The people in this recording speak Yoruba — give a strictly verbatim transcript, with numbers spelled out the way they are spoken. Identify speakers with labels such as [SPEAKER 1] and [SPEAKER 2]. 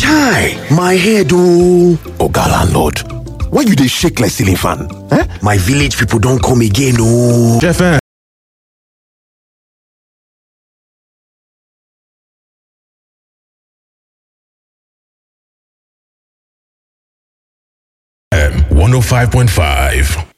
[SPEAKER 1] Chai, my head oh. Oga landlord, why you dey shake like ceiling fan? Eh? My village people don come again oh.
[SPEAKER 2] Jeff, one oh five point five.